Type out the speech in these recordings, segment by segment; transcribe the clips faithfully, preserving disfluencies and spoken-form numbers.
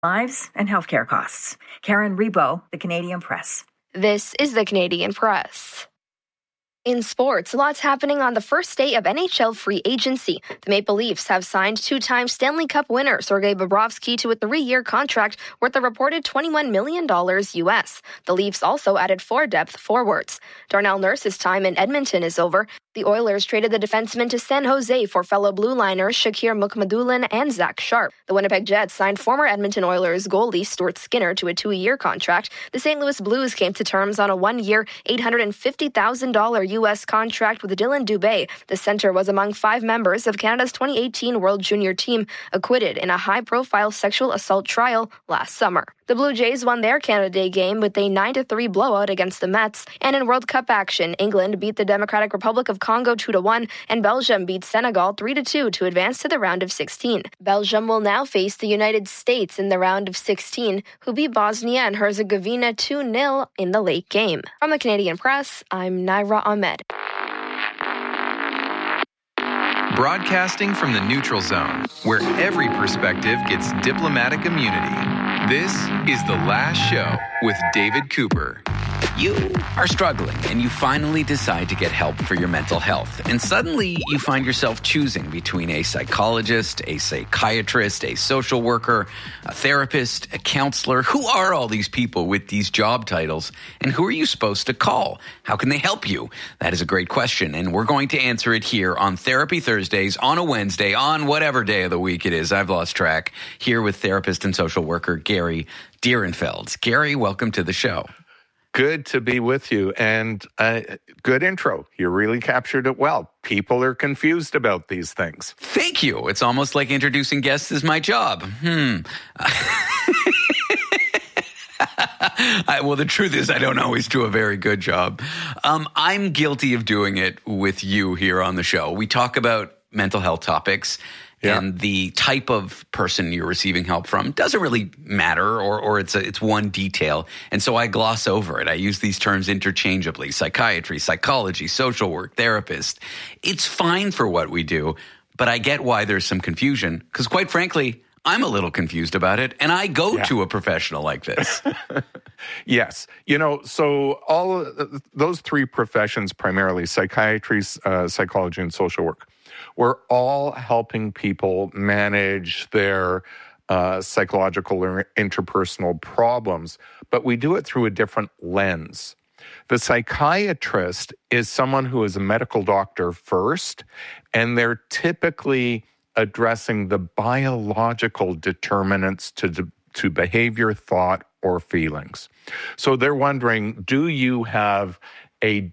lives and healthcare costs. Karen Rebo, The Canadian Press. This is The Canadian Press. In sports, lots happening on the first day of N H L free agency. The Maple Leafs have signed two-time Stanley Cup winner Sergei Bobrovsky to a three-year contract worth a reported twenty-one million dollars U S. The Leafs also added four depth forwards. Darnell Nurse's time in Edmonton is over. The Oilers traded the defenseman to San Jose for fellow blue liners Shakir Mukhamadullin and Zach Sharp. The Winnipeg Jets signed former Edmonton Oilers goalie Stuart Skinner to a two-year contract. The Saint Louis Blues came to terms on a one-year, eight hundred fifty thousand dollars U S contract with Dylan Dubé. The center was among five members of Canada's twenty eighteen World Junior team, acquitted in a high-profile sexual assault trial last summer. The Blue Jays won their Canada Day game with a nine to three blowout against the Mets. And in World Cup action, England beat the Democratic Republic of Congo two to one, and Belgium beat Senegal three to two to advance to the round of sixteen. Belgium will now face the United States in the round of sixteen, who beat Bosnia and Herzegovina two nil in the late game. From the Canadian Press, I'm Naira Ahmed. Broadcasting from the neutral zone, where every perspective gets diplomatic immunity. This is The Last Show with David Cooper. You are struggling and you finally decide to get help for your mental health. And suddenly you find yourself choosing between a psychologist, a psychiatrist, a social worker, a therapist, a counselor. Who are all these people with these job titles? And who are you supposed to call? How can they help you? That is a great question. And we're going to answer it here on Therapy Thursdays, on a Wednesday, on whatever day of the week it is. I've lost track. Here with therapist and social worker Gary Dierenfeld. Gary, welcome to the show. Good to be with you, and uh, good intro. You really captured it well. People are confused about these things. Thank you. It's almost like introducing guests is my job. Hmm. I, well, the truth is I don't always do a very good job. Um, I'm guilty of doing it with you here on the show. We talk about mental health topics. Yeah. And the type of person you're receiving help from doesn't really matter, or or it's a, it's one detail. And so I gloss over it. I use these terms interchangeably: psychiatry, psychology, social work, therapist. It's fine for what we do, but I get why there's some confusion, because quite frankly, I'm a little confused about it, and I go yeah. to a professional like this. Yes. You know, so all of those three professions, primarily psychiatry, uh, psychology, and social work, we're all helping people manage their uh, psychological or interpersonal problems, but we do it through a different lens. The psychiatrist is someone who is a medical doctor first, and they're typically addressing the biological determinants to, to behavior, thought, or feelings. So they're wondering, do you have a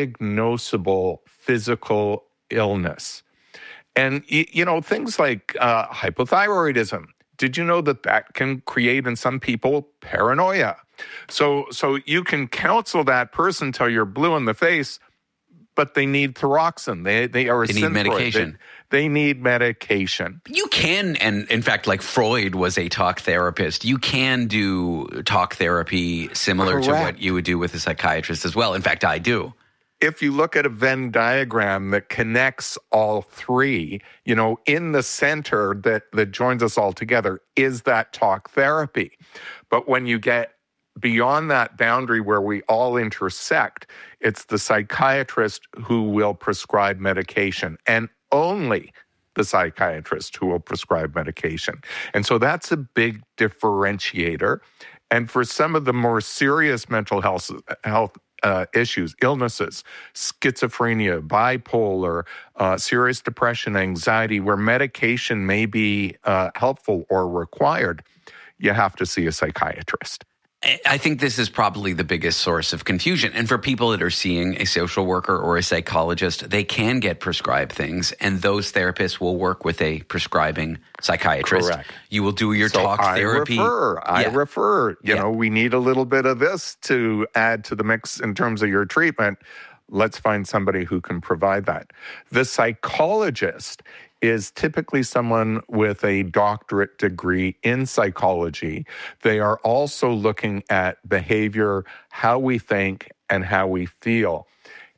diagnosable physical illness? And, you know, things like uh, hypothyroidism. Did you know that that can create in some people paranoia? So so you can counsel that person till you're blue in the face, but they need thyroxine. They they are a They need medication. They, they need medication. You can, and in fact, like Freud was a talk therapist, you can do talk therapy similar Correct. to what you would do with a psychiatrist as well. In fact, I do. If you look at a Venn diagram that connects all three, you know, in the center that, that joins us all together is that talk therapy. But when you get beyond that boundary where we all intersect, it's the psychiatrist who will prescribe medication, and only the psychiatrist who will prescribe medication. And so that's a big differentiator. And for some of the more serious mental health health Uh, issues, illnesses, schizophrenia, bipolar, uh, serious depression, anxiety, where medication may be uh, helpful or required, you have to see a psychiatrist. I think this is probably the biggest source of confusion. And for people that are seeing a social worker or a psychologist, they can get prescribed things, and those therapists will work with a prescribing psychiatrist. Correct. You will do your so talk I therapy. Refer, I yeah. refer. You yeah. know, we need a little bit of this to add to the mix in terms of your treatment. Let's find somebody who can provide that. The psychologist is typically someone with a doctorate degree in psychology. They are also looking at behavior, how we think, and how we feel.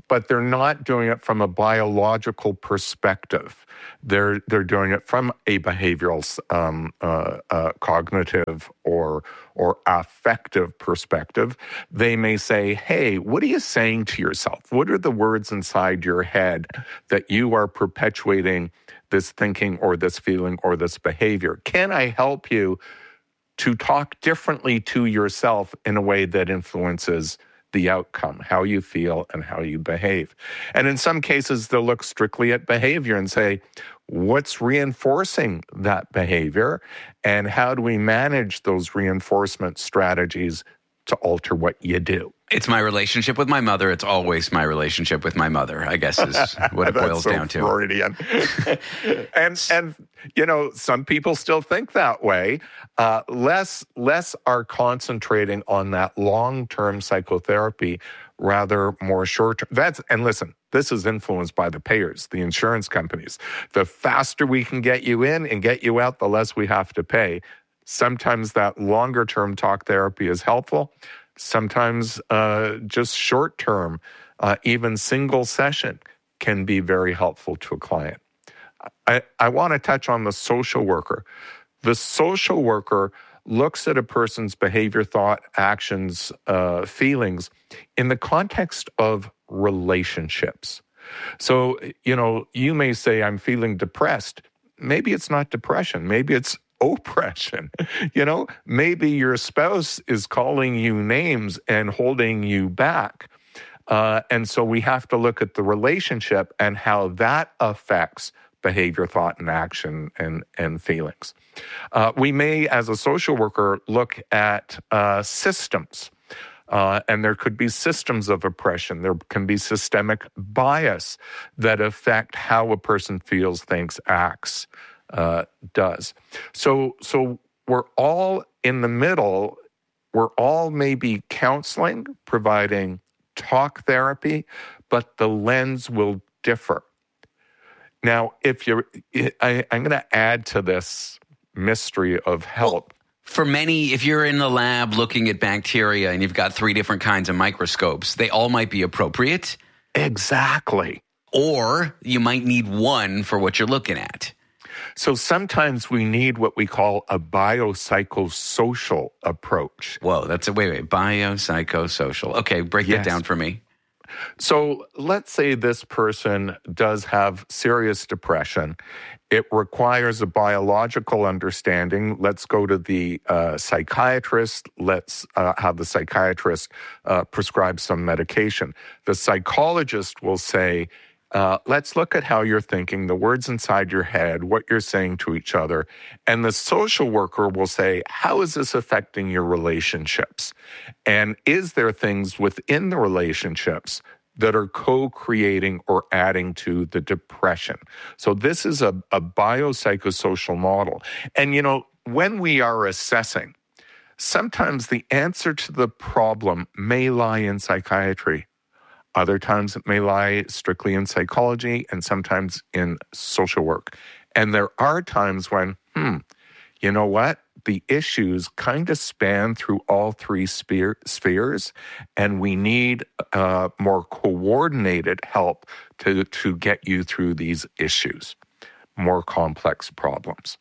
but they're not doing it from a biological perspective. They're they're doing it from a behavioral, um, uh, uh, cognitive, or or affective perspective. They may say, "Hey, what are you saying to yourself? What are the words inside your head that you are perpetuating this thinking or this feeling or this behavior? Can I help you to talk differently to yourself in a way that influences the outcome, how you feel and how you behave?" And in some cases, they'll look strictly at behavior and say, what's reinforcing that behavior? And how do we manage those reinforcement strategies to alter what you do? It's my relationship with my mother. It's always my relationship with my mother, I guess, is what it boils so down to. Freudian. and, and, you know, some people still think that way. Uh, less, less are concentrating on that long-term psychotherapy, rather more short-term. That's, and listen, this is influenced by the payers, the insurance companies. The faster we can get you in and get you out, the less we have to pay. Sometimes that longer-term talk therapy is helpful. Sometimes uh, just short-term, uh, even single session can be very helpful to a client. I, I want to touch on the social worker. The social worker looks at a person's behavior, thought, actions, uh, feelings in the context of relationships. So, you know, you may say, I'm feeling depressed. Maybe it's not depression. Maybe it's oppression. You know, maybe your spouse is calling you names and holding you back. Uh, and so we have to look at the relationship and how that affects behavior, thought, and action and, and feelings. Uh, we may, as a social worker, look at uh, systems. Uh, and there could be systems of oppression. There can be systemic bias that affect how a person feels, thinks, acts, uh, does. So, so we're all in the middle. We're all maybe counseling, providing talk therapy, but the lens will differ. Now, if you're, I, I'm going to add to this mystery of help. For many, if you're in the lab looking at bacteria and you've got three different kinds of microscopes, they all might be appropriate. Exactly. Or you might need one for what you're looking at. So sometimes we need what we call a biopsychosocial approach. Whoa, that's a, wait, wait, biopsychosocial. Okay, break Yes. that down for me. So let's say this person does have serious depression. It requires a biological understanding. Let's go to the uh, psychiatrist. Let's uh, have the psychiatrist uh, prescribe some medication. The psychologist will say, uh, let's look at how you're thinking, the words inside your head, what you're saying to each other. And the social worker will say, how is this affecting your relationships? And is there things within the relationships that are co-creating or adding to the depression? So this is a, a biopsychosocial model. And, you know, when we are assessing, sometimes the answer to the problem may lie in psychiatry. Other times it may lie strictly in psychology and sometimes in social work. And there are times when, hmm, you know what? The issues kind of span through all three sphere, spheres, and we need uh, more coordinated help to, to get you through these issues, more complex problems.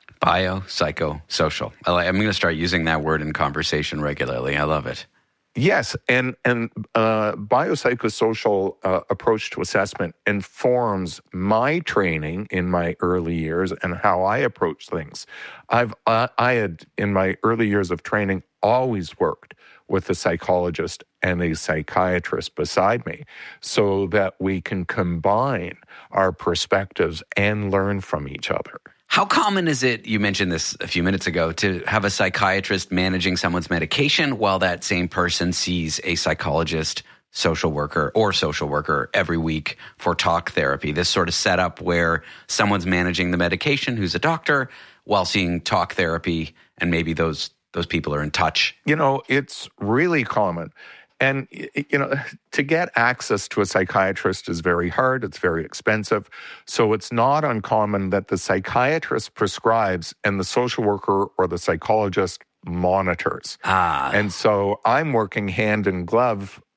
Biopsychosocial. I'm going to start using that word in conversation regularly. I love it. Yes, and and uh, biopsychosocial uh, approach to assessment informs my training in my early years and how I approach things. I've uh, I had in my early years of training always worked with a psychologist and a psychiatrist beside me, so that we can combine our perspectives and learn from each other. How common is it, you mentioned this a few minutes ago, to have a psychiatrist managing someone's medication while that same person sees a psychologist, social worker, or social worker every week for talk therapy? This sort of setup where someone's managing the medication, who's a doctor, while seeing talk therapy, and maybe those those people are in touch. You know, it's really common. And, you know, to get access to a psychiatrist is very hard. It's very expensive. So it's not uncommon that the psychiatrist prescribes and the social worker or the psychologist monitors. Ah. And so I'm working hand in glove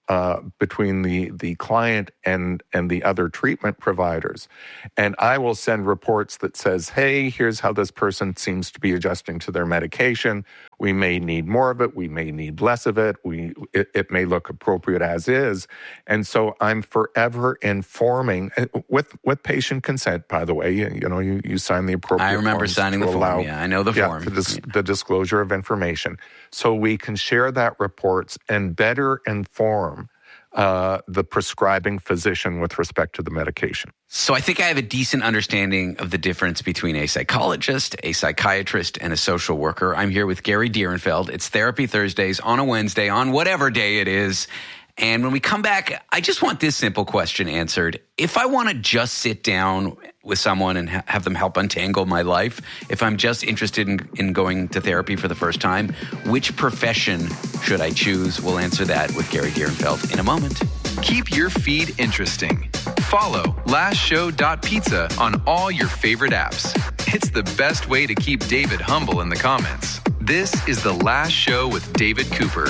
uh, between the, the client and, and the other treatment providers. And I will send reports that says, hey, here's how this person seems to be adjusting to their medication. We may need more of it. We may need less of it. We it, it may look appropriate as is. And so I'm forever informing, with with patient consent, by the way. You, you know, you, you sign the appropriate I remember signing the allow, form. Yeah, I know the yeah, form. The, dis- the disclosure of information. So we can share that reports and better inform uh, the prescribing physician with respect to the medication. So I think I have a decent understanding of the difference between a psychologist, a psychiatrist, and a social worker. I'm here with Gary Dierenfeld. It's Therapy Thursdays on a Wednesday, on whatever day it is. And when we come back, I just want this simple question answered. If I want to just sit down with someone and ha- have them help untangle my life, if I'm just interested in, in going to therapy for the first time, which profession should I choose? We'll answer that with Gary Dierenfeld in a moment. Keep your feed interesting. Follow last show dot pizza on all your favorite apps. It's the best way to keep David humble in the comments. This is The Last Show with David Cooper.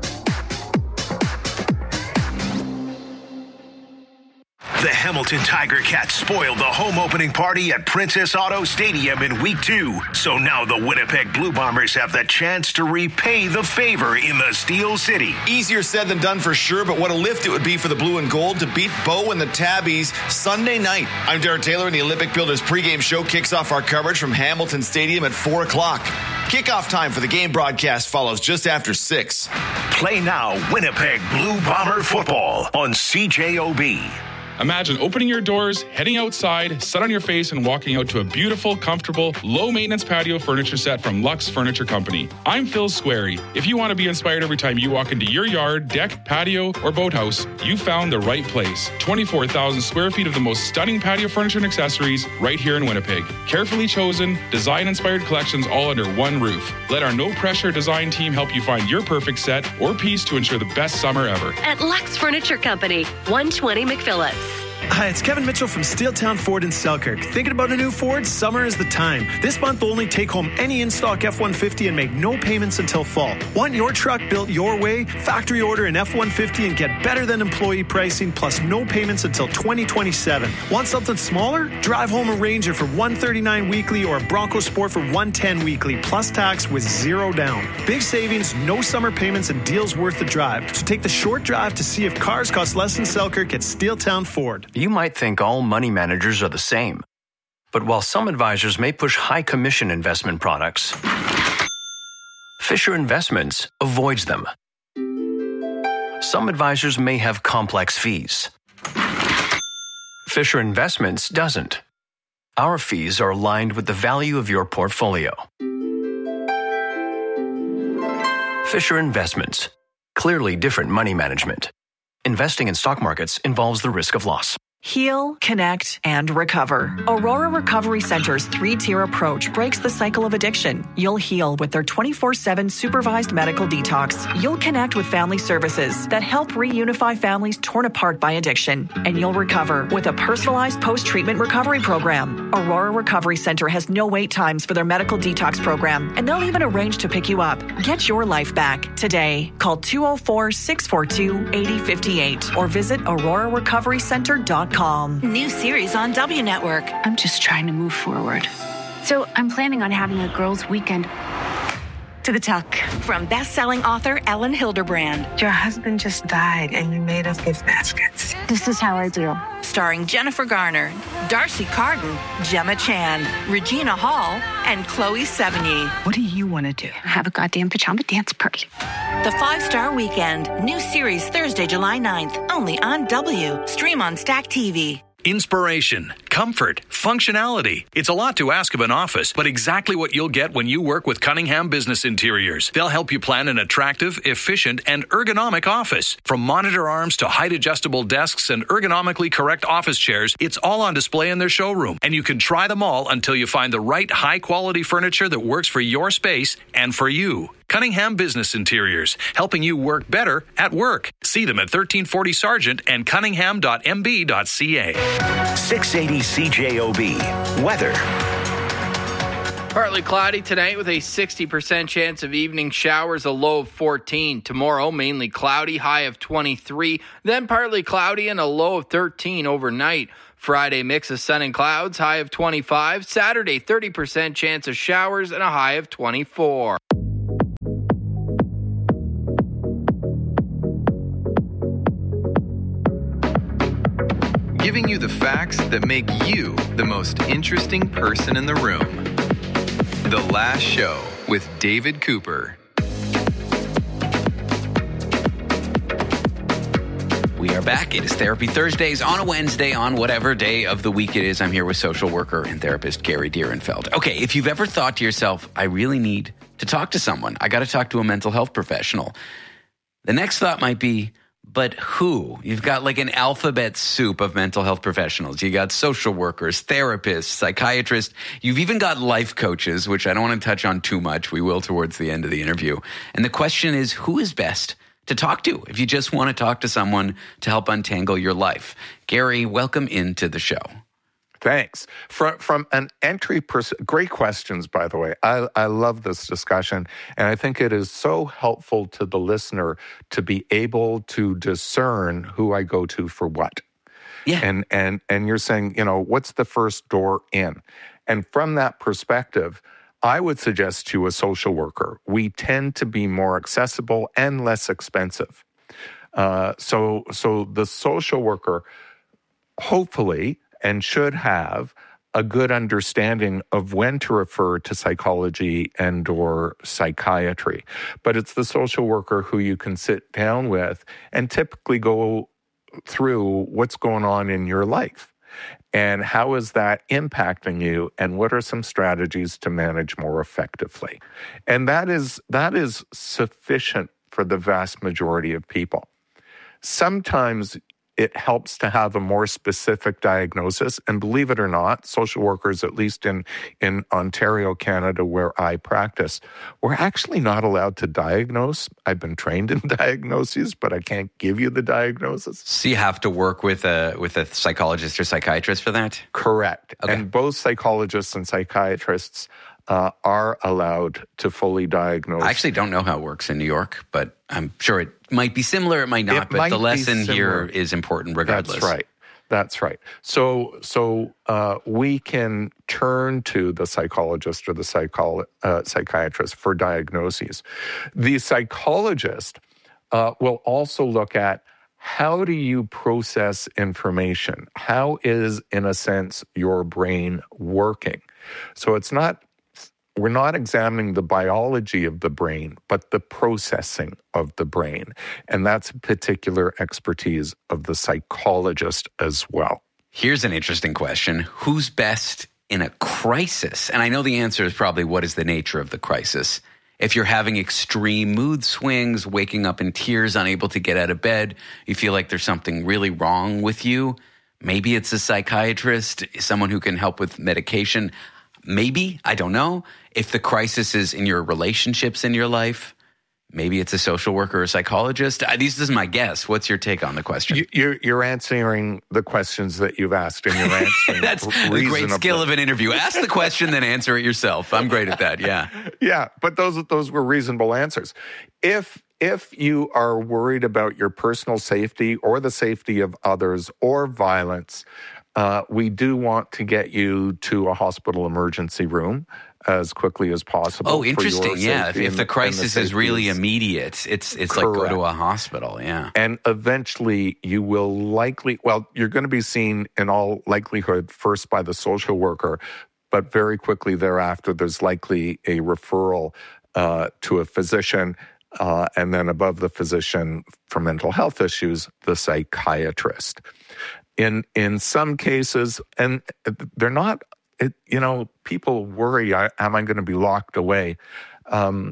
The Hamilton Tiger Cats spoiled the home opening party at Princess Auto Stadium in week two. So now the Winnipeg Blue Bombers have the chance to repay the favor in the Steel City. Easier said than done for sure, but what a lift it would be for the Blue and Gold to beat Bo and the Tabbies Sunday night. I'm Derek Taylor, and the Olympic Builders pregame show kicks off our coverage from Hamilton Stadium at four o'clock. Kickoff time for the game broadcast follows just after six. Play now Winnipeg Blue Bomber football on C J O B. Imagine opening your doors, heading outside, set on your face, and walking out to a beautiful, comfortable, low-maintenance patio furniture set from Lux Furniture Company. I'm Phil Squarey. If you want to be inspired every time you walk into your yard, deck, patio, or boathouse, you found the right place. twenty-four thousand square feet of the most stunning patio furniture and accessories right here in Winnipeg. Carefully chosen, design-inspired collections all under one roof. Let our no-pressure design team help you find your perfect set or piece to ensure the best summer ever. At Lux Furniture Company, one twenty McPhillips. Hi, it's Kevin Mitchell from Steeltown Ford in Selkirk. Thinking about a new Ford? Summer is the time. This month, only take home any in-stock F one fifty and make no payments until fall. Want your truck built your way? Factory order an F one fifty and get better than employee pricing plus no payments until twenty twenty-seven. Want something smaller? Drive home a Ranger for one thirty-nine weekly or a Bronco Sport for one ten weekly plus tax with zero down. Big savings, no summer payments, and deals worth the drive. So take the short drive to see if cars cost less in Selkirk at Steeltown Ford. You might think all money managers are the same. But while some advisors may push high commission investment products, Fisher Investments avoids them. Some advisors may have complex fees. Fisher Investments doesn't. Our fees are aligned with the value of your portfolio. Fisher Investments. Clearly different money management. Investing in stock markets involves the risk of loss. Heal, connect, and recover. Aurora Recovery Center's three-tier approach breaks the cycle of addiction. You'll heal with their twenty-four seven supervised medical detox. You'll connect with family services that help reunify families torn apart by addiction. And you'll recover with a personalized post-treatment recovery program. Aurora Recovery Center has no wait times for their medical detox program, and they'll even arrange to pick you up. Get your life back today. Call two oh four, six four two, eight oh five eight or visit aurora recovery center dot com. New series on W Network. I'm just trying to move forward. So I'm planning on having a girls' weekend. To the tuck. From best-selling author Ellen Hilderbrand. Your husband just died and you made us gift baskets. This is how I do. Starring Jennifer Garner, Darcy Carden, Gemma Chan, Regina Hall, and Chloe Sevigny. What do you want to do? Have a goddamn pajama dance party. The Five-Star Weekend. New series Thursday, July ninth. Only on W. Stream on Stack T V. Inspiration, comfort, functionality. It's a lot to ask of an office, but exactly what you'll get when you work with Cunningham Business Interiors. They'll help you plan an attractive, efficient, and ergonomic office. From monitor arms to height-adjustable desks and ergonomically correct office chairs, it's all on display in their showroom. And you can try them all until you find the right high-quality furniture that works for your space and for you. Cunningham Business Interiors, helping you work better at work. See them at thirteen forty Sargent and cunningham dot m b dot c a. six eighty C J O B. Weather. Partly cloudy tonight with a sixty percent chance of evening showers, a low of fourteen. Tomorrow, mainly cloudy, high of twenty-three. Then partly cloudy and a low of thirteen overnight. Friday, mix of sun and clouds, high of twenty-five. Saturday, thirty percent chance of showers and a high of twenty-four. Giving you the facts that make you the most interesting person in the room. The Last Show with David Cooper. We are back. It is Therapy Thursdays on a Wednesday, on whatever day of the week it is. I'm here with social worker and therapist Gary Dierenfeld. Okay, if you've ever thought to yourself, I really need to talk to someone, I got to talk to a mental health professional, the next thought might be, but who? You've got like an alphabet soup of mental health professionals. You got social workers, therapists, psychiatrists. You've even got life coaches, which I don't want to touch on too much. We will towards the end of the interview. And the question is, who is best to talk to if you just want to talk to someone to help untangle your life? Gary, welcome into the show. Thanks. From from an entry pers- great questions, by the way. I, I love this discussion, and I think it is so helpful to the listener to be able to discern who I go to for what. Yeah. And and and you're saying, you know, what's the first door in? And from that perspective, I would suggest to a social worker, we tend to be more accessible and less expensive. Uh, so so the social worker, hopefully, and should have a good understanding of when to refer to psychology and or psychiatry. But it's the social worker who you can sit down with and typically go through what's going on in your life and how is that impacting you and what are some strategies to manage more effectively. And that is that is sufficient for the vast majority of people. Sometimes it helps to have a more specific diagnosis. And believe it or not, social workers, at least in, in Ontario, Canada, where I practice, we're actually not allowed to diagnose. I've been trained in diagnoses, but I can't give you the diagnosis. So you have to work with a with a psychologist or psychiatrist for that? Correct. Okay. And both psychologists and psychiatrists uh, are allowed to fully diagnose. I actually don't know how it works in New York, but I'm sure it might be similar, it might not, it but might the lesson here similar. is important regardless. That's right. That's right. So so uh, we can turn to the psychologist or the psycholo- uh, psychiatrist for diagnoses. The psychologist uh, will also look at how do you process information? How is, in a sense, your brain working? So it's not We're not examining the biology of the brain, but the processing of the brain. And that's a particular expertise of the psychologist as well. Here's an interesting question. Who's best in a crisis? And I know the answer is probably what is the nature of the crisis. If you're having extreme mood swings, waking up in tears, unable to get out of bed, you feel like there's something really wrong with you. Maybe it's a psychiatrist, someone who can help with medication. Maybe, I don't know. If the crisis is in your relationships in your life, maybe it's a social worker or a psychologist. This is my guess. What's your take on the question? You, you're, you're answering the questions that you've asked, and you're answering That's reasonably. the great skill of an interview. Ask the question, then answer it yourself. I'm great at that, yeah. Yeah, but those those were reasonable answers. If if you are worried about your personal safety or the safety of others or violence, uh, we do want to get you to a hospital emergency room as quickly as possible. Oh, interesting. Yeah. If, if the crisis the is really immediate, it's it's Correct. like go to a hospital. Yeah. And eventually you will likely, well, you're going to be seen in all likelihood first by the social worker, but very quickly thereafter, there's likely a referral uh, to a physician. Uh, and then above the physician for mental health issues, the psychiatrist. In in some cases, and they're not, it, you know, people worry, am I going to be locked away? Um,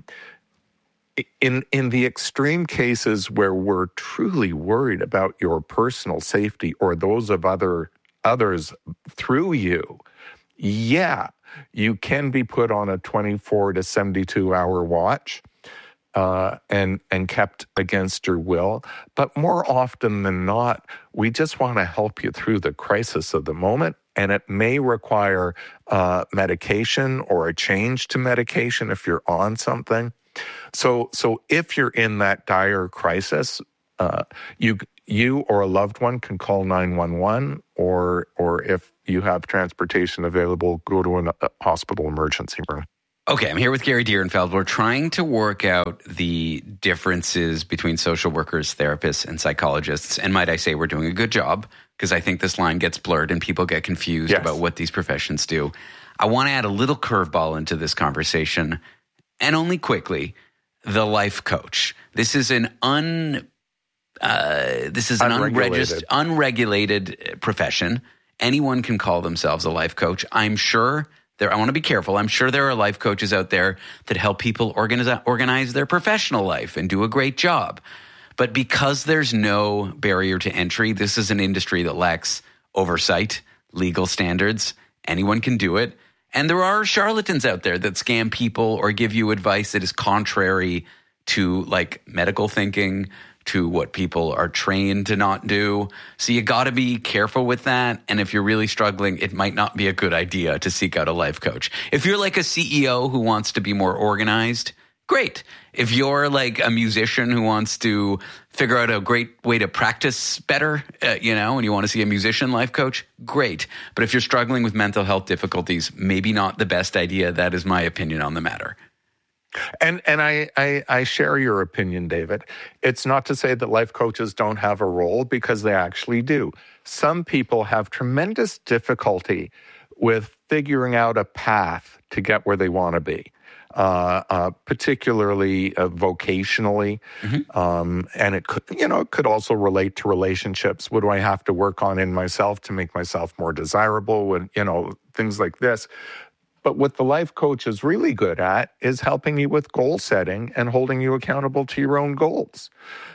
in in the extreme cases where we're truly worried about your personal safety or those of other others through you, yeah, you can be put on a twenty-four to seventy-two hour watch. Uh, and and kept against your will. But more often than not, we just want to help you through the crisis of the moment and it may require uh, medication or a change to medication if you're on something. So, so if you're in that dire crisis, uh, you you or a loved one can call nine one one, or or if you have transportation available, go to a uh, hospital emergency room. Okay, I'm here with Gary Dierenfeld. We're trying to work out the differences between social workers, therapists, and psychologists. And might I say we're doing a good job, because I think this line gets blurred and people get confused yes. about what these professions do. I want to add a little curveball into this conversation, and only quickly, the life coach. This is an un uh, this is an unregistered, unregulated profession. Anyone can call themselves a life coach. I'm sure There, I want to be careful. I'm sure there are life coaches out there that help people organize, organize their professional life and do a great job. But because there's no barrier to entry, this is an industry that lacks oversight, legal standards. Anyone can do it. And there are charlatans out there that scam people or give you advice that is contrary to like medical thinking, to what people are trained to not do. So you got to be careful with that. And if you're really struggling, it might not be a good idea to seek out a life coach. If you're like a C E O who wants to be more organized, great. If you're like a musician who wants to figure out a great way to practice better, uh, you know, and you want to see a musician life coach, great. But if you're struggling with mental health difficulties, maybe not the best idea. That is my opinion on the matter. And and I, I, I share your opinion, David. It's not to say that life coaches don't have a role, because they actually do. Some people have tremendous difficulty with figuring out a path to get where they want to be, uh, uh, particularly uh, vocationally. Mm-hmm. Um, and it could, you know, it could also relate to relationships. What do I have to work on in myself to make myself more desirable? And, you know, things like this. But what the life coach is really good at is helping you with goal setting and holding you accountable to your own goals.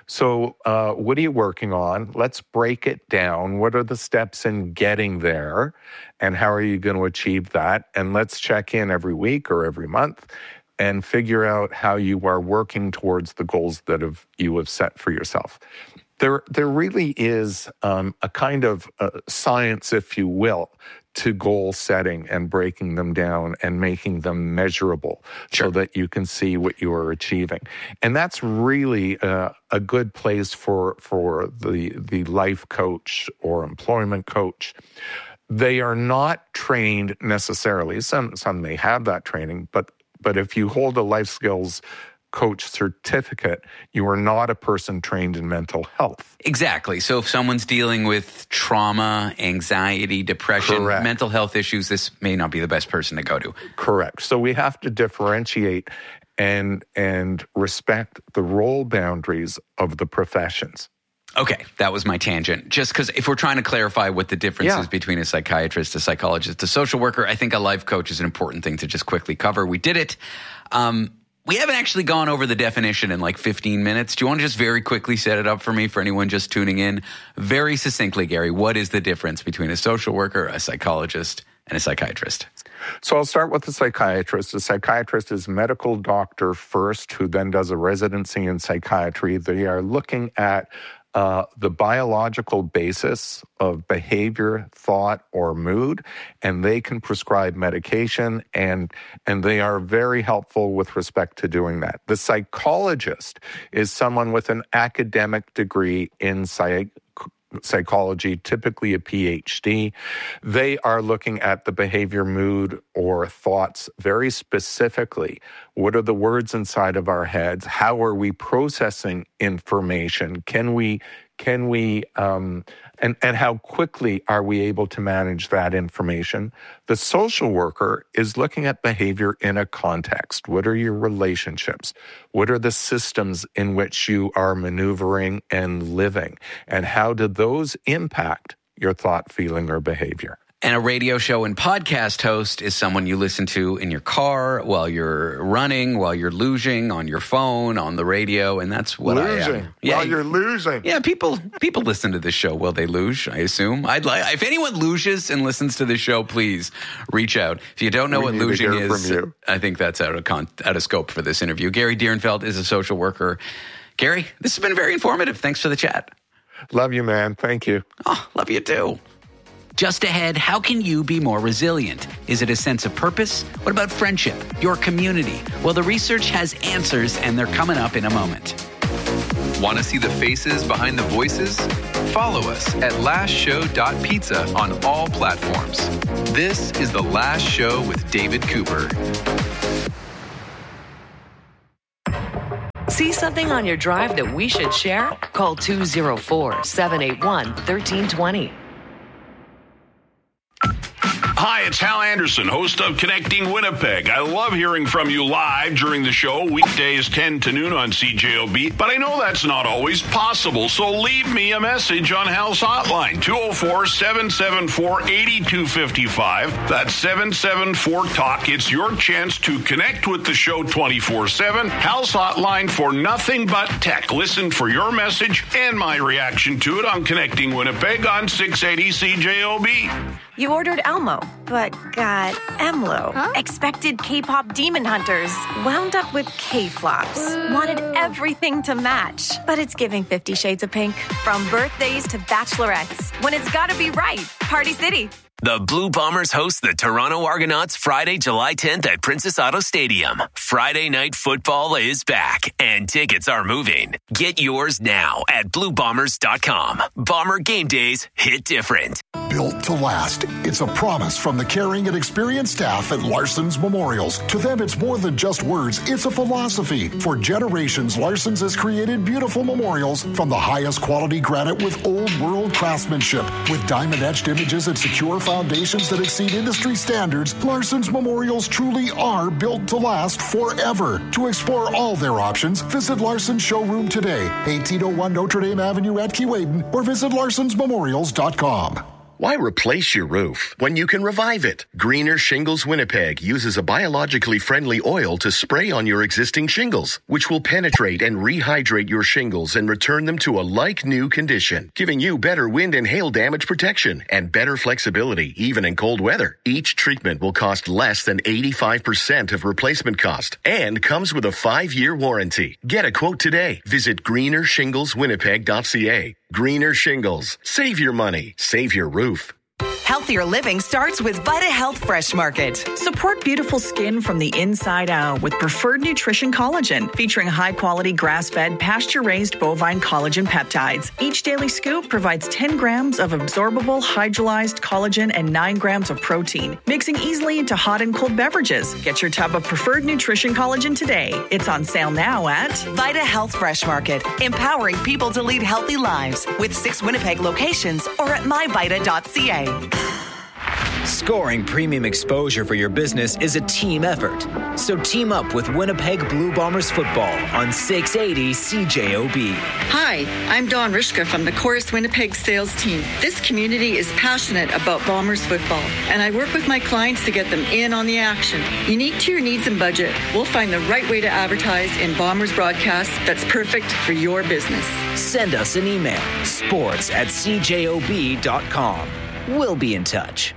So uh, what are you working on? Let's break it down. What are the steps in getting there? And how are you going to achieve that? And let's check in every week or every month and figure out how you are working towards the goals that have, you have set for yourself. There, there really is um, a kind of uh, science, if you will, to goal setting and breaking them down and making them measurable sure. so that you can see what you are achieving. And that's really uh, a good place for for the the life coach or employment coach. They are not trained necessarily. Some some may have that training, but but if you hold a life skills coach certificate, you are not a person trained in mental health. Exactly. So if someone's dealing with trauma, anxiety, depression, Correct. mental health issues, this may not be the best person to go to. Correct. So we have to differentiate and and respect the role boundaries of the professions. Okay, that was my tangent. Just because if we're trying to clarify what the difference yeah. is between a psychiatrist, a psychologist, a social worker, I think a life coach is an important thing to just quickly cover. We did it. Um, We haven't actually gone over the definition in like fifteen minutes. Do you want to just very quickly set it up for me, for anyone just tuning in? Very succinctly, Gary, what is the difference between a social worker, a psychologist, and a psychiatrist? So I'll start with the psychiatrist. A psychiatrist is a medical doctor first, who then does a residency in psychiatry. They are looking at Uh, the biological basis of behavior, thought, or mood, and they can prescribe medication, and and they are very helpful with respect to doing that. The psychologist is someone with an academic degree in psych psychology, typically a P H D. They are looking at the behavior, mood, or thoughts very specifically. What are the words inside of our heads? How are we processing information? Can we, can we, um, and, and how quickly are we able to manage that information? The social worker is looking at behavior in a context. What are your relationships? What are the systems in which you are maneuvering and living? And how do those impact your thought, feeling, or behavior? And a radio show and podcast host is someone you listen to in your car, while you're running, while you're luging, on your phone, on the radio, and that's what luging. I am. Yeah, while you're losing. Yeah, people people listen to this show while they luge, I assume. I'd like if anyone luges and listens to this show, please reach out. If you don't know we what luging is, I think that's out of con- out of scope for this interview. Gary Dierenfeld is a social worker. Gary, this has been very informative. Thanks for the chat. Love you, man. Thank you. Oh, love you too. Just ahead, how can you be more resilient? Is it a sense of purpose? What about friendship? Your community? Well, the research has answers, and they're coming up in a moment. Want to see the faces behind the voices? Follow us at last show dot pizza on all platforms. This is The Last Show with David Cooper. See something on your drive that we should share? Call two oh four, seven eight one, one three two zero. Hi, it's Hal Anderson, host of Connecting Winnipeg. I love hearing from you live during the show, weekdays ten to noon on C J O B, but I know that's not always possible, so leave me a message on Hal's hotline, two oh four, seven seven four, eight two five five. That's seven seven four talk. It's your chance to connect with the show twenty-four seven. Hal's hotline for nothing but tech. Listen for your message and my reaction to it on Connecting Winnipeg on six eighty C J O B. You ordered Elmo, but got Emlo. Huh? Expected K-pop demon hunters. Wound up with K-flops. Wanted everything to match. But it's giving Fifty Shades of Pink. From birthdays to bachelorettes. When it's gotta be right. Party City. The Blue Bombers host the Toronto Argonauts Friday, July tenth at Princess Auto Stadium. Friday night football is back, and tickets are moving. Get yours now at blue bombers dot com. Bomber game days hit different. Built to last. It's a promise from the caring and experienced staff at Larson's Memorials. To them, it's more than just words. It's a philosophy. For generations, Larson's has created beautiful memorials from the highest quality granite with old world craftsmanship. With diamond-etched images and secure foundations that exceed industry standards, Larson's Memorials truly are built to last forever. To explore all their options, visit Larson's showroom today, eighteen oh one Notre Dame Avenue at Keewaydin, or visit larsons memorials dot com. Why replace your roof when you can revive it? Greener Shingles Winnipeg uses a biologically friendly oil to spray on your existing shingles, which will penetrate and rehydrate your shingles and return them to a like-new condition, giving you better wind and hail damage protection and better flexibility, even in cold weather. Each treatment will cost less than eighty-five percent of replacement cost and comes with a five-year warranty. Get a quote today. Visit greener shingles winnipeg dot c a. Greener Shingles. Save your money. Save your roof. Healthier living starts with Vita Health Fresh Market. Support beautiful skin from the inside out with Preferred Nutrition Collagen, featuring high-quality grass-fed, pasture-raised bovine collagen peptides. Each daily scoop provides ten grams of absorbable hydrolyzed collagen and nine grams of protein, mixing easily into hot and cold beverages. Get your tub of Preferred Nutrition Collagen today. It's on sale now at Vita Health Fresh Market, empowering people to lead healthy lives with six Winnipeg locations or at my vita dot c a. Scoring premium exposure for your business is a team effort. So team up with Winnipeg Blue Bombers football on six eighty C J O B. Hi, I'm Dawn Rishka from the Chorus Winnipeg sales team. This community is passionate about Bombers football, and I work with my clients to get them in on the action. Unique to your needs and budget, we'll find the right way to advertise in Bombers broadcasts that's perfect for your business. Send us an email, sports at c j o b dot com. We'll be in touch.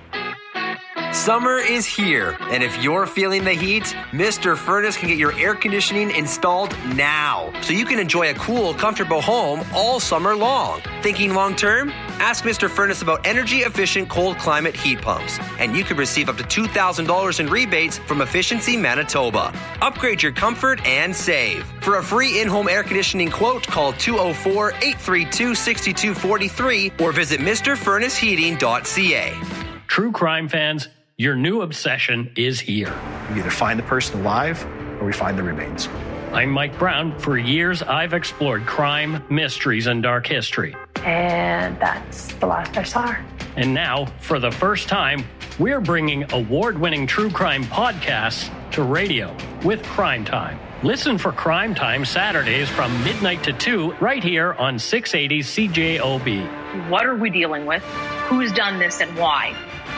Summer is here, and if you're feeling the heat, Mister Furnace can get your air conditioning installed now, so you can enjoy a cool, comfortable home all summer long. Thinking long term? Ask Mister Furnace about energy-efficient cold climate heat pumps, and you could receive up to two thousand dollars in rebates from Efficiency Manitoba. Upgrade your comfort and save. For a free in-home air conditioning quote, call two oh four, eight three two, six two four three or visit mr furnace heating dot c a. True crime fans, your new obsession is here. We either find the person alive or we find the remains. I'm Mike Brown. For years, I've explored crime, mysteries, and dark history. And that's the last I saw her. And now, for the first time, we're bringing award-winning true crime podcasts to radio with Crime Time. Listen for Crime Time Saturdays from midnight to two right here on six eighty C J O B. What are we dealing with? Who's done this and why?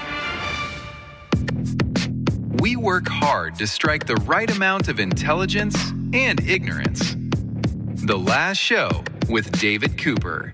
We work hard to strike the right amount of intelligence and ignorance. The Last Show with David Cooper.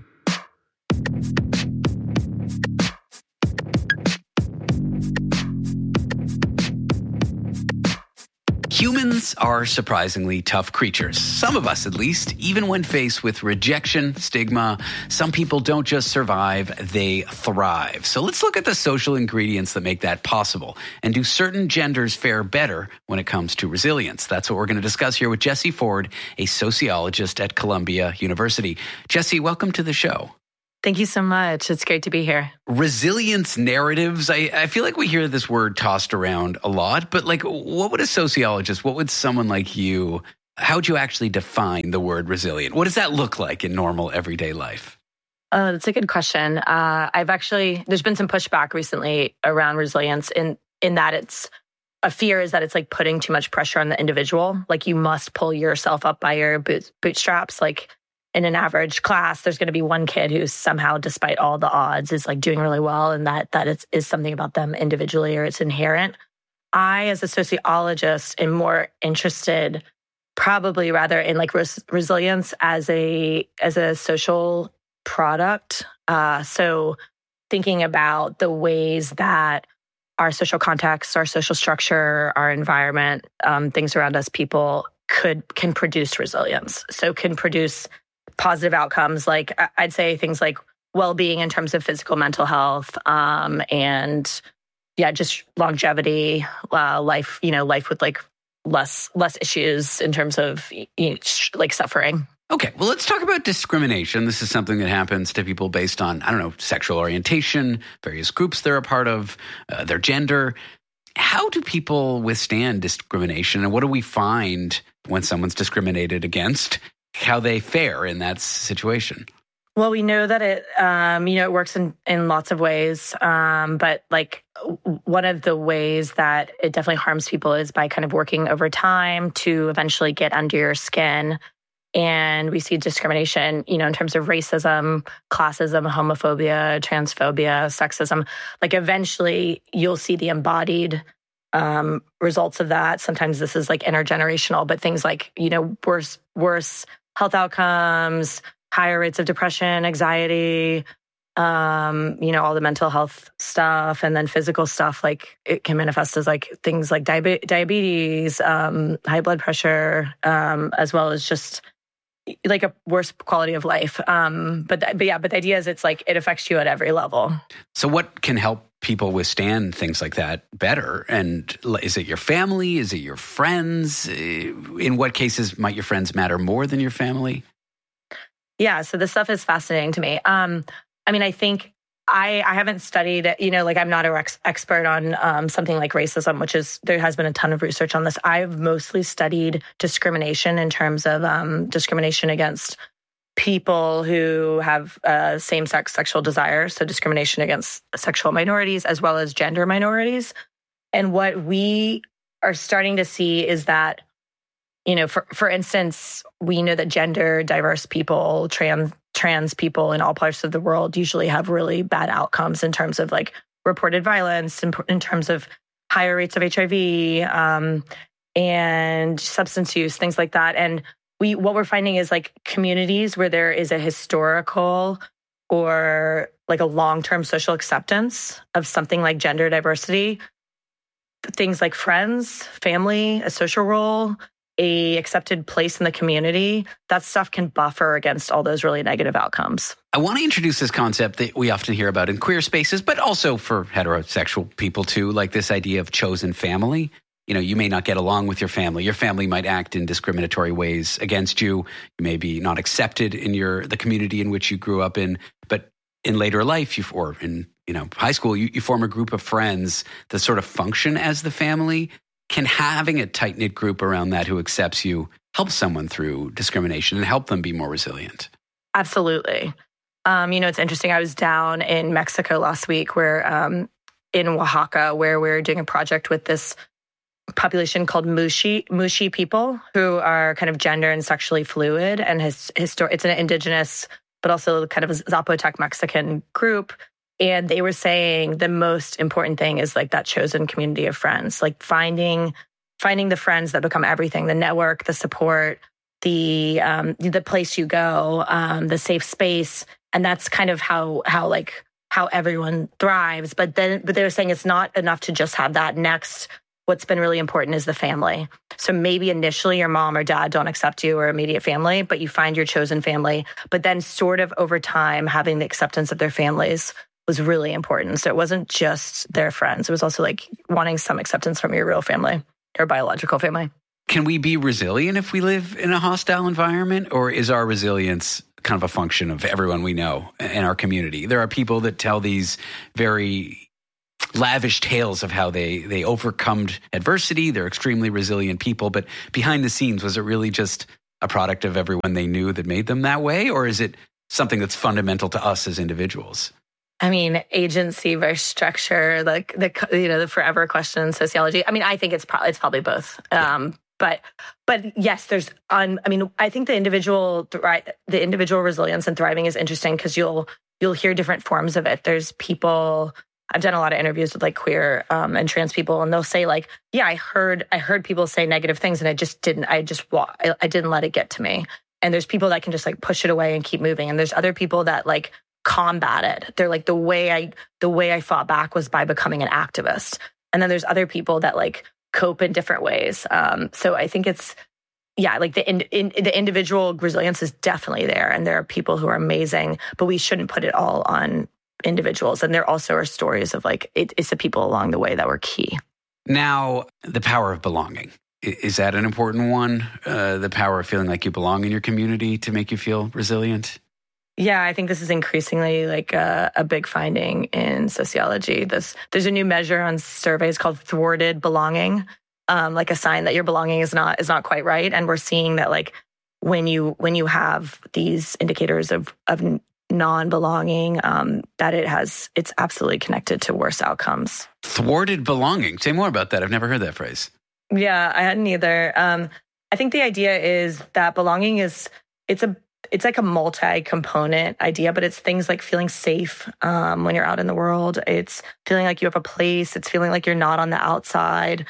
Humans are surprisingly tough creatures. Some of us, at least, even when faced with rejection, stigma. Some people don't just survive, they thrive. So let's look at the social ingredients that make that possible. And do certain genders fare better when it comes to resilience? That's what we're going to discuss here with Jessie Ford, a sociologist at Columbia University. Jessie, welcome to the show. Thank you so much. It's great to be here. Resilience narratives. I, I feel like we hear this word tossed around a lot, but like, what would a sociologist, what would someone like you, how would you actually define the word resilient? What does that look like in normal everyday life? Uh, that's a good question. Uh, I've actually, there's been some pushback recently around resilience in, in that it's, a fear is that it's like putting too much pressure on the individual. Like you must pull yourself up by your boot, bootstraps. Like, in an average class, there's going to be one kid who somehow, despite all the odds, is like doing really well, and that that is, is something about them individually or it's inherent. I, as a sociologist, am more interested, probably rather in like res- resilience as a as a social product. Uh, so, thinking about the ways that our social context, our social structure, our environment, um, things around us, people could can produce resilience. So, can produce positive outcomes, like I'd say things like well-being in terms of physical, mental health, um, and yeah, just longevity, uh, life, you know, life with like less less issues in terms of you know, like suffering. Okay, well, let's talk about discrimination. This is something that happens to people based on, I don't know, sexual orientation, various groups they're a part of, uh, their gender. How do people withstand discrimination, and what do we find when someone's discriminated against? How they fare in that situation? Well, we know that it, um, you know, it works in, in lots of ways. Um, but like one of the ways that it definitely harms people is by kind of working over time to eventually get under your skin. And we see discrimination, you know, in terms of racism, classism, homophobia, transphobia, sexism. Like eventually you'll see the embodied um, results of that. Sometimes this is like intergenerational, but things like, you know, worse, worse health outcomes, higher rates of depression, anxiety, um, you know, all the mental health stuff, and then physical stuff, like it can manifest as like things like diabe- diabetes, um, high blood pressure, um, as well as just like a worse quality of life. Um, but, th- but yeah, but the idea is it's like it affects you at every level. So what can help people withstand things like that better? And is it your family? Is it your friends? In what cases might your friends matter more than your family? Yeah, so this stuff is fascinating to me. Um, I mean, I think I, I haven't studied it, you know, like I'm not an ex- expert on um, something like racism, which is, there has been a ton of research on this. I've mostly studied discrimination in terms of um, discrimination against people who have uh, same-sex sexual desire, so discrimination against sexual minorities as well as gender minorities. And what we are starting to see is that, you know, for, for instance, we know that gender diverse people, trans trans people in all parts of the world usually have really bad outcomes in terms of like reported violence, in, in terms of higher rates of H I V um, and substance use, things like that. And We, what we're finding is like communities where there is a historical or like a long-term social acceptance of something like gender diversity, things like friends, family, a social role, a accepted place in the community, that stuff can buffer against all those really negative outcomes. I want to introduce this concept that we often hear about in queer spaces, but also for heterosexual people too, like this idea of chosen family. You know, you may not get along with your family. Your family might act in discriminatory ways against you. You may be not accepted in your the community in which you grew up in. But in later life, you, or in you know high school, you, you form a group of friends that sort of function as the family. Can having a tight-knit group around that who accepts you help someone through discrimination and help them be more resilient? Absolutely. Um, you know, it's interesting. I was down in Mexico last week, where um, in Oaxaca, where we we're doing a project with this population called Mushi Mushi people, who are kind of gender and sexually fluid, and his histor- it's an indigenous, but also kind of a Zapotec Mexican group. And they were saying the most important thing is like that chosen community of friends, like finding finding the friends that become everything, the network, the support, the um, the place you go, um, the safe space, and that's kind of how how like how everyone thrives. But then, but they were saying it's not enough to just have that next what's been really important is the family. So maybe initially your mom or dad don't accept you or immediate family, but you find your chosen family. But then sort of over time, having the acceptance of their families was really important. So it wasn't just their friends. It was also like wanting some acceptance from your real family or biological family. Can we be resilient if we live in a hostile environment, or is our resilience kind of a function of everyone we know in our community? There are people that tell these very lavish tales of how they they overcome adversity. They're extremely resilient people, but behind the scenes, was it really just a product of everyone they knew that made them that way, or is it something that's fundamental to us as individuals? I mean, agency versus structure, like the you know the forever question in sociology. I mean, I think it's probably it's probably both. Um, but but yes, there's un, I mean, I think the individual thri- the individual resilience and thriving is interesting because you'll you'll hear different forms of it. There's people. I've done a lot of interviews with like queer um, and trans people, and they'll say like, "Yeah, I heard I heard people say negative things, and I just didn't. I just I, I didn't let it get to me." And there's people that can just like push it away and keep moving, and there's other people that like combat it. They're like the way I the way I fought back was by becoming an activist. And then there's other people that like cope in different ways. Um, so I think it's yeah, like the in, in, the individual resilience is definitely there, and there are people who are amazing, but we shouldn't put it all on individuals. And there also are stories of like it, it's the people along the way that were key. Now, the power of belonging. Is that an important one? Uh, the power of feeling like you belong in your community to make you feel resilient? Yeah, I think this is increasingly like a, a big finding in sociology. This there's a new measure on surveys called thwarted belonging, um, like a sign that your belonging is not is not quite right. And we're seeing that like when you when you have these indicators of of non-belonging, um, that it has it's absolutely connected to worse outcomes. Thwarted belonging. Say more about that. I've never heard that phrase. Yeah, I hadn't either. Um, I think the idea is that belonging is it's a it's like a multi-component idea, but it's things like feeling safe um, when you're out in the world. It's feeling like you have a place. It's feeling like you're not on the outside.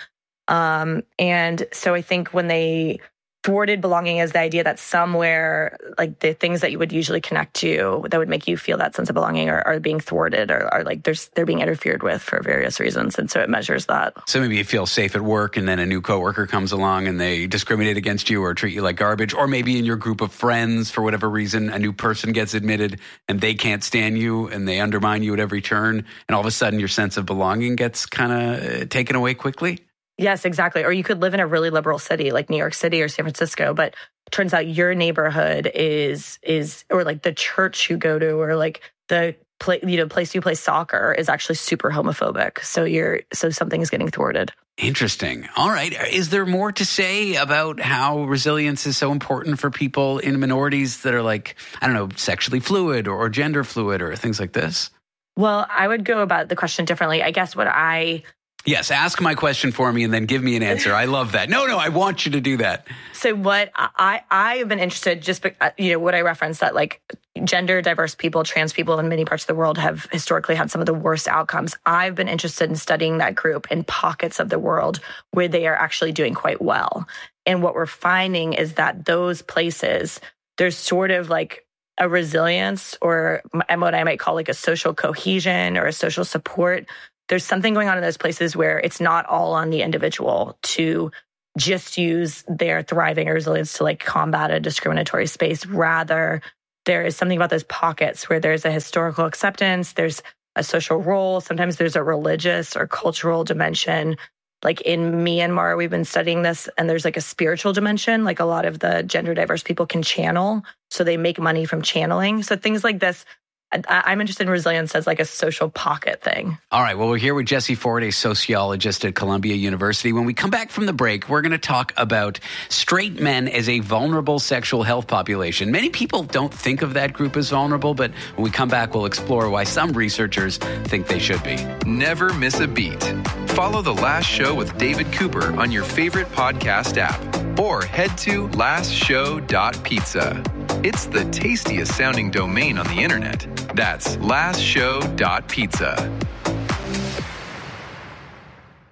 Um, and so I think when they thwarted belonging is the idea that somewhere, like the things that you would usually connect to that would make you feel that sense of belonging are, are being thwarted or are like there's they're being interfered with for various reasons. And so it measures that. So maybe you feel safe at work and then a new coworker comes along and they discriminate against you or treat you like garbage. Or maybe in your group of friends, for whatever reason, a new person gets admitted and they can't stand you and they undermine you at every turn. And all of a sudden your sense of belonging gets kind of taken away quickly. Yes, exactly. Or you could live in a really liberal city like New York City or San Francisco, but it turns out your neighborhood is, is or like the church you go to or like the play, you know, place you play soccer is actually super homophobic. So you're, so something is getting thwarted. Interesting. All right. Is there more to say about how resilience is so important for people in minorities that are like, I don't know, sexually fluid or, or gender fluid or things like this? Well, I would go about the question differently. I guess what I... Yes, ask my question for me and then give me an answer. I love that. No, no, I want you to do that. So what I, I have been interested, just, you know, what I referenced that like gender diverse people, trans people in many parts of the world have historically had some of the worst outcomes. I've been interested in studying that group in pockets of the world where they are actually doing quite well. And what we're finding is that those places, there's sort of like a resilience or what I might call like a social cohesion or a social support. There's something going on in those places where it's not all on the individual to just use their thriving or resilience to like combat a discriminatory space. Rather, there is something about those pockets where there's a historical acceptance, there's a social role, sometimes there's a religious or cultural dimension. Like in Myanmar, we've been studying this, and there's like a spiritual dimension. Like a lot of the gender diverse people can channel, so they make money from channeling. So things like this. I'm interested in resilience as like a social pocket thing. All right. Well, we're here with Jessie Ford, a sociologist at Columbia University. When we come back from the break, we're going to talk about straight men as a vulnerable sexual health population. Many people don't think of that group as vulnerable, but when we come back, we'll explore why some researchers think they should be. Never miss a beat. Follow The Last Show with David Cooper on your favorite podcast app or head to last show dot pizza. It's the tastiest sounding domain on the internet. That's last show dot pizza.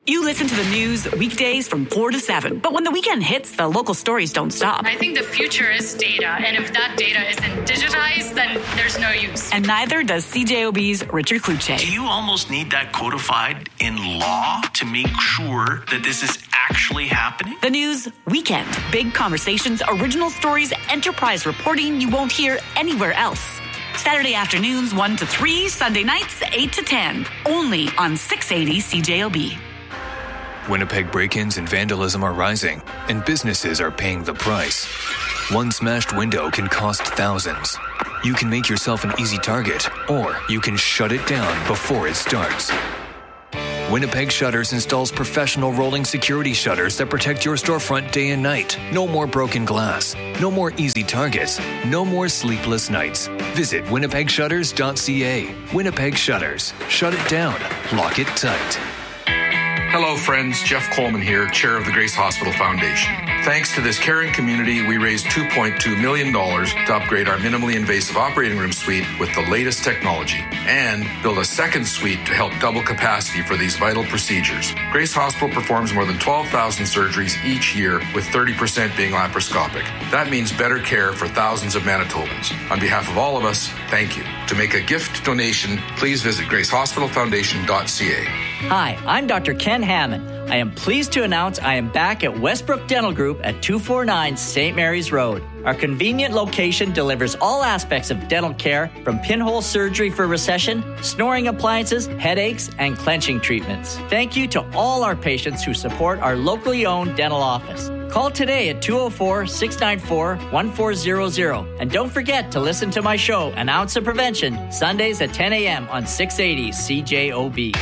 You listen to the news weekdays from four to seven, but when the weekend hits, the local stories don't stop. I think the future is data, and if that data isn't digitized, then there's no use. And neither does C J O B's Richard Kluche. Do you almost need that codified in law to make sure that this is actually happening? The news weekend. Big conversations, original stories, enterprise reporting you won't hear anywhere else. Saturday afternoons one to three, Sunday nights eight to ten. Only on six eighty C J O B. Winnipeg break-ins and vandalism are rising, and businesses are paying the price. One smashed window can cost thousands. You can make yourself an easy target, or you can shut it down before it starts. Winnipeg Shutters installs professional rolling security shutters that protect your storefront day and night. No more broken glass. No more easy targets. No more sleepless nights. Visit winnipeg shutters dot c a. Winnipeg Shutters. Shut it down. Lock it tight. Hello, friends. Jeff Coleman here, chair of the Grace Hospital Foundation. Thanks to this caring community, we raised two point two million dollars to upgrade our minimally invasive operating room suite with the latest technology and build a second suite to help double capacity for these vital procedures. Grace Hospital performs more than twelve thousand surgeries each year, with thirty percent being laparoscopic. That means better care for thousands of Manitobans. On behalf of all of us, thank you. To make a gift donation, please visit grace hospital foundation dot c a. Hi, I'm Doctor Ken Hammond. I am pleased to announce I am back at Westbrook Dental Group at two forty-nine Saint Mary's Road. Our convenient location delivers all aspects of dental care, from pinhole surgery for recession, snoring appliances, headaches, and clenching treatments. Thank you to all our patients who support our locally owned dental office. Call today at two oh four, six nine four, one four zero zero. And don't forget to listen to my show, An Ounce of Prevention, Sundays at ten a.m. on six eighty C J O B.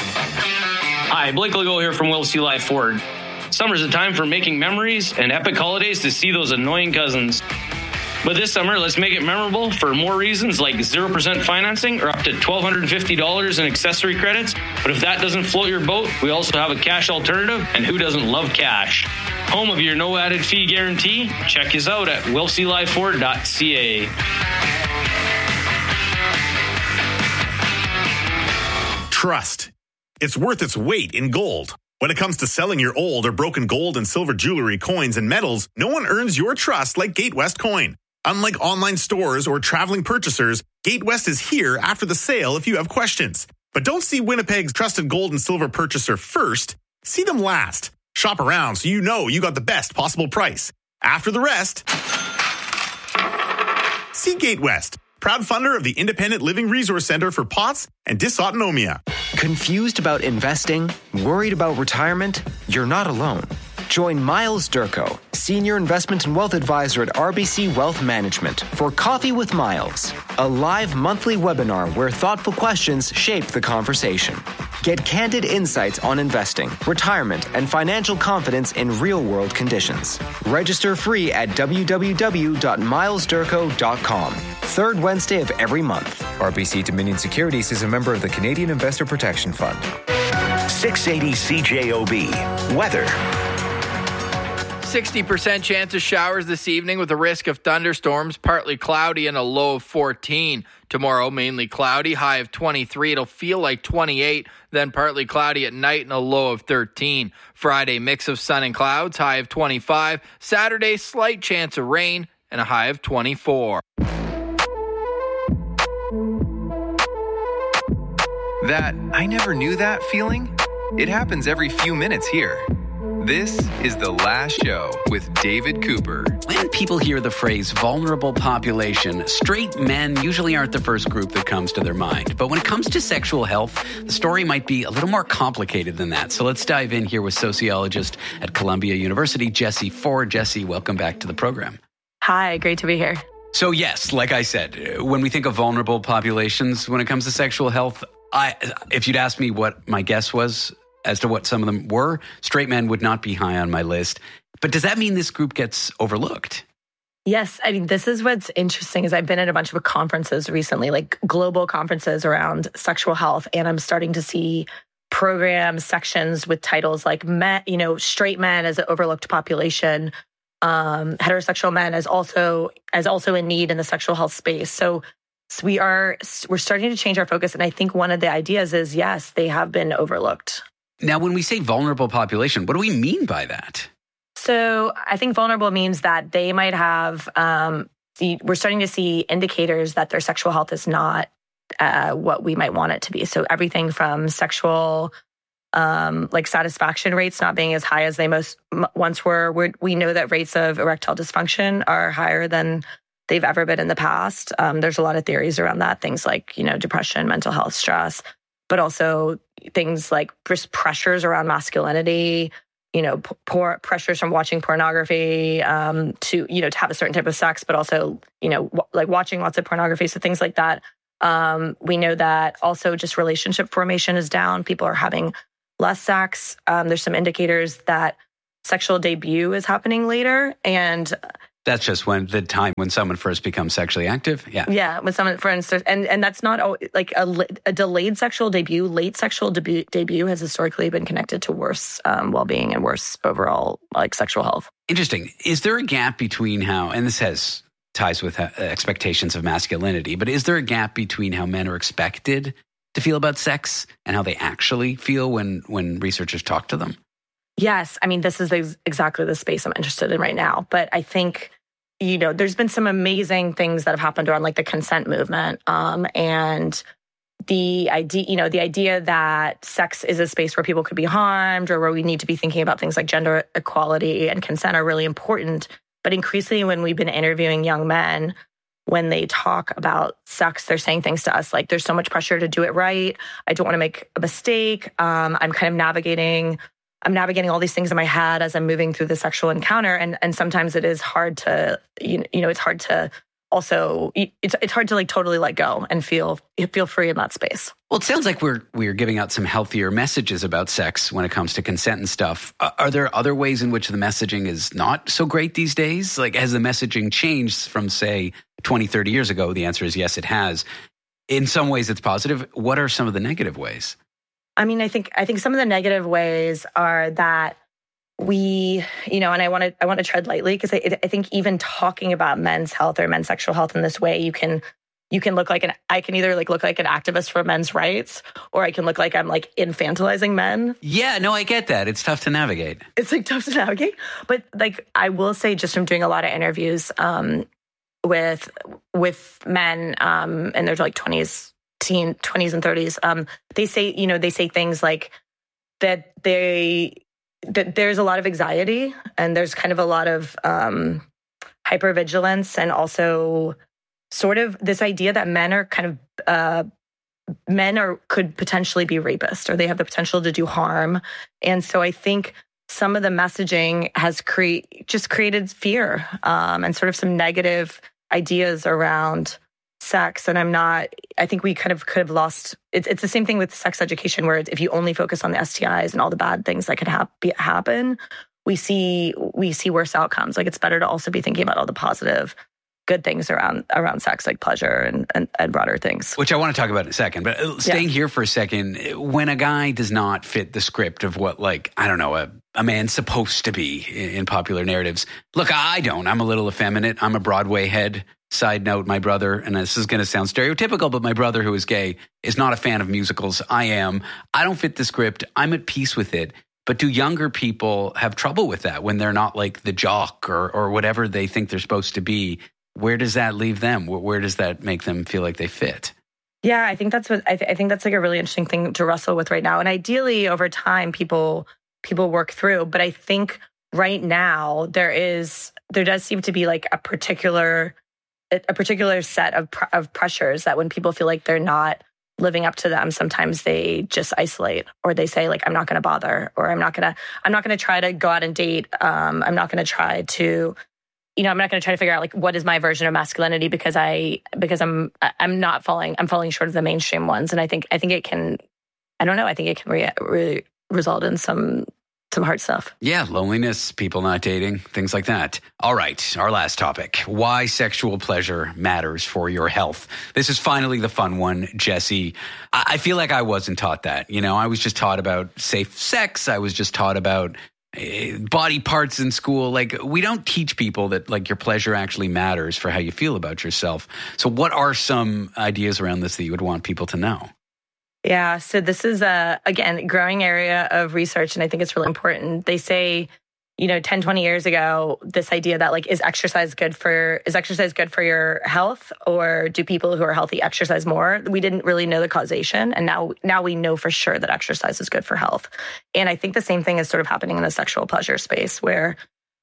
Hi, Blake Legault here from Will C. Life Ford. Summer's a time for making memories and epic holidays to see those annoying cousins. But this summer, let's make it memorable for more reasons, like zero percent financing or up to one thousand two hundred fifty dollars in accessory credits. But if that doesn't float your boat, we also have a cash alternative, and who doesn't love cash? Home of your no added fee guarantee? Check us out at will c life ford dot c a. Trust. It's worth its weight in gold. When it comes to selling your old or broken gold and silver jewelry, coins, and metals, no one earns your trust like Gatewest Coin. Unlike online stores or traveling purchasers, Gatewest is here after the sale if you have questions. But don't see Winnipeg's trusted gold and silver purchaser first. See them last. Shop around so you know you got the best possible price. After the rest, see Gatewest, proud funder of the Independent Living Resource Center for P O T S and Dysautonomia. Confused about investing? Worried about retirement? You're not alone. Join Miles Durko, Senior Investment and Wealth Advisor at R B C Wealth Management, for Coffee with Miles, a live monthly webinar where thoughtful questions shape the conversation. Get candid insights on investing, retirement, and financial confidence in real-world conditions. Register free at w w w dot miles durko dot com. Third Wednesday of every month. R B C Dominion Securities is a member of the Canadian Investor Protection Fund. six eighty C J O B. Weather. sixty percent chance of showers this evening with a risk of thunderstorms, partly cloudy and a low of fourteen. Tomorrow, mainly cloudy, high of twenty-three. It'll feel like twenty-eight, then partly cloudy at night and a low of thirteen. Friday, mix of sun and clouds, high of twenty-five. Saturday, slight chance of rain and a high of twenty-four. That I never knew that feeling? It happens every few minutes here. This is The Last Show with David Cooper. When people hear the phrase vulnerable population, straight men usually aren't the first group that comes to their mind. But when it comes to sexual health, the story might be a little more complicated than that. So let's dive in here with sociologist at Columbia University, Jessie Ford. Jessie, welcome back to the program. Hi, great to be here. So yes, like I said, when we think of vulnerable populations, when it comes to sexual health, I, if you'd asked me what my guess was as to what some of them were, straight men would not be high on my list. But does that mean this group gets overlooked? Yes. I mean, this is what's interesting is I've been at a bunch of conferences recently, like global conferences around sexual health, and I'm starting to see programs, sections with titles like men, you know, straight men as an overlooked population, um, heterosexual men as also as also in need in the sexual health space. So So we are, we're starting to change our focus. And I think one of the ideas is, yes, they have been overlooked. Now, when we say vulnerable population, what do we mean by that? So I think vulnerable means that they might have, um, the, we're starting to see indicators that their sexual health is not uh, what we might want it to be. So everything from sexual, um, like satisfaction rates not being as high as they most m- once were. We're, we know that rates of erectile dysfunction are higher than they've ever been in the past. Um, there's a lot of theories around that, things like, you know, depression, mental health, stress, but also things like just pressures around masculinity, you know, p- poor pressures from watching pornography um, to, you know, to have a certain type of sex, but also, you know, w- like watching lots of pornography. So things like that. Um, we know that also just relationship formation is down. People are having less sex. Um, there's some indicators that sexual debut is happening later. And that's just when the time when someone first becomes sexually active. Yeah. Yeah. When someone, for instance, and, and that's not oh, like a, a delayed sexual debut. Late sexual debut, debut has historically been connected to worse um, well-being and worse overall like sexual health. Interesting. Is there a gap between how, and this has ties with uh, expectations of masculinity, but is there a gap between how men are expected to feel about sex and how they actually feel when, when researchers talk to them? Yes. I mean, this is ex- exactly the space I'm interested in right now. But I think, you know, there's been some amazing things that have happened around like the consent movement um, and the idea, you know, the idea that sex is a space where people could be harmed or where we need to be thinking about things like gender equality and consent are really important. But increasingly when we've been interviewing young men, when they talk about sex, they're saying things to us like, there's so much pressure to do it right. I don't want to make a mistake. Um, I'm kind of navigating I'm navigating all these things in my head as I'm moving through the sexual encounter. And and sometimes it is hard to, you know, it's hard to also, it's it's hard to like totally let go and feel feel free in that space. Well, it sounds like we're we're giving out some healthier messages about sex when it comes to consent and stuff. Uh, are there other ways in which the messaging is not so great these days? Like, has the messaging changed from, say, twenty, thirty years ago? The answer is yes, it has. In some ways, it's positive. What are some of the negative ways? I mean, I think I think some of the negative ways are that we, you know, and I want to I want to tread lightly because I, I think even talking about men's health or men's sexual health in this way, you can you can look like an I can either like look like an activist for men's rights, or I can look like I'm like infantilizing men. Yeah, no, I get that. It's tough to navigate. It's like tough to navigate, but like I will say, just from doing a lot of interviews um, with with men um, in their like twenties. Teen, twenties and thirties, um, they say, you know, they say things like that they, that there's a lot of anxiety and there's kind of a lot of um, hypervigilance and also sort of this idea that men are kind of, uh, men are, could potentially be rapists or they have the potential to do harm. And so I think some of the messaging has create just created fear um, and sort of some negative ideas around sex. And I'm not, I think we kind of could have lost, it's, it's the same thing with sex education, where if you only focus on the S T Is and all the bad things that could hap- be, happen, we see, we see worse outcomes. Like it's better to also be thinking about all the positive, good things around, around sex, like pleasure and, and, and broader things. Which I want to talk about in a second, but staying yeah. here for a second, when a guy does not fit the script of what, like, I don't know, a, a man's supposed to be in, in popular narratives. Look, I don't, I'm a little effeminate. I'm a Broadway head. Side note, my brother, and this is going to sound stereotypical, but my brother, who is gay, is not a fan of musicals. I am. I don't fit the script. I'm at peace with it. But do younger people have trouble with that when they're not like the jock or, or whatever they think they're supposed to be? Where does that leave them? Where, where does that make them feel like they fit? Yeah, I think that's what I, th- I think that's like a really interesting thing to wrestle with right now. And ideally, over time, people people work through. But I think right now there is there does seem to be like a particular a particular set of pr- of pressures that when people feel like they're not living up to them, sometimes they just isolate or they say like, I'm not going to bother, or I'm not going to, I'm not going to try to go out and date. Um, I'm not going to try to, you know, I'm not going to try to figure out like, what is my version of masculinity because I, because I'm, I'm not falling, I'm falling short of the mainstream ones. And I think, I think it can, I don't know. I think it can re- re- result in some, some hard stuff. Yeah, loneliness, people not dating, things like that. All right, our last topic. Why sexual pleasure matters for your health. This is finally the fun one, Jesse. I, I feel like I wasn't taught that. You know, I was just taught about safe sex. I was just taught about uh, body parts in school. Like, we don't teach people that, like, your pleasure actually matters for how you feel about yourself. So what are some ideas around this that you would want people to know? Yeah, so this is a, again, growing area of research, and I think it's really important. They say, you know, ten, twenty years ago, this idea that like, is exercise good for, is exercise good for your health, or do people who are healthy exercise more? We didn't really know the causation. And now, now we know for sure that exercise is good for health. And I think the same thing is sort of happening in the sexual pleasure space, where